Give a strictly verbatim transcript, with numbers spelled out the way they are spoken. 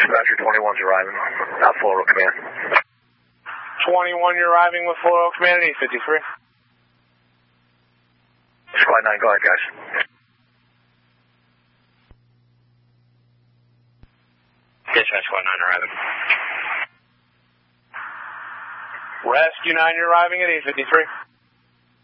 Roger, twenty-one's arriving. Not Floral Command. twenty-one, you're arriving with Floral Command at eight fifty-three. Squad nine, go ahead, guys. Dispatch Squad nine arriving. Rescue nine, you're arriving at eight fifty-three.